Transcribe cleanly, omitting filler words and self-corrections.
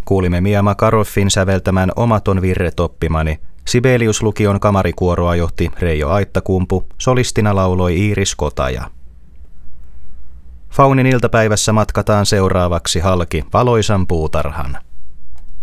kuulimme Mia Makaroffin säveltämän Omaton virretoppimani. Sibelius-lukion kamarikuoroa johti Reijo Aittakumpu, solistina lauloi Iiris Kotaja. Faunin iltapäivässä matkataan seuraavaksi halki valoisan puutarhan.